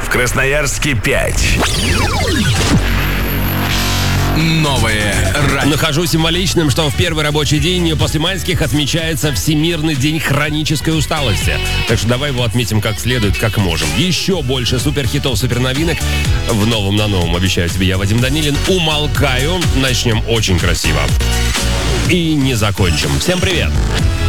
Красноярске 5. Новое радио. Нахожу символичным, что в первый рабочий день после майских отмечается Всемирный день хронической усталости. Так что давай его отметим как следует, как можем. Еще больше суперхитов, суперновинок в новом на новом. Обещаю тебе, я Вадим Данилин. Умолкаю. Начнем очень красиво. И не закончим. Всем привет!